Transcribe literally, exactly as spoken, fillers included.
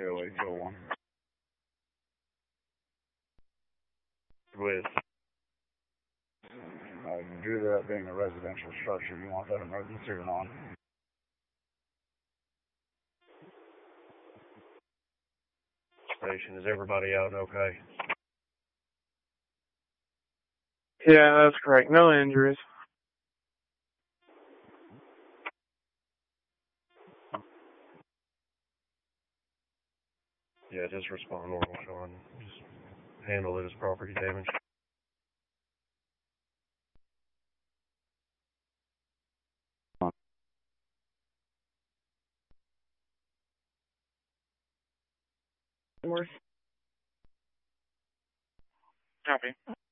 two eight two one. With uh, due to that being a residential structure, you want that emergency or not? Station, is everybody out and okay? Yeah, that's correct. No injuries. Yeah, just respond normal, Sean. Just handle it as property damage. Copy.